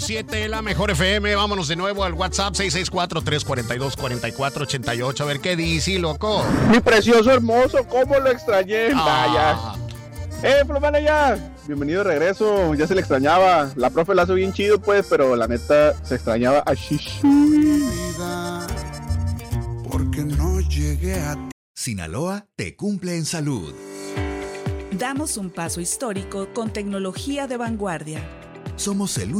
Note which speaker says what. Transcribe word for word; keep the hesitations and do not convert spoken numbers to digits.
Speaker 1: siete, la mejor F M. Vámonos de nuevo al WhatsApp seis seis cuatro, tres cuatro dos, cuatro cuatro ocho ocho. A ver qué dice, loco.
Speaker 2: Mi precioso hermoso, cómo lo extrañé.
Speaker 1: Ah.
Speaker 2: Vaya. Eh, Flomana ya. Bienvenido de regreso. Ya se le extrañaba. La profe la hace bien chido, pues, pero la neta se extrañaba a Shishi.
Speaker 3: Porque no llegué a Sinaloa te cumple en salud.
Speaker 4: Damos un paso histórico con tecnología de vanguardia.
Speaker 3: Somos el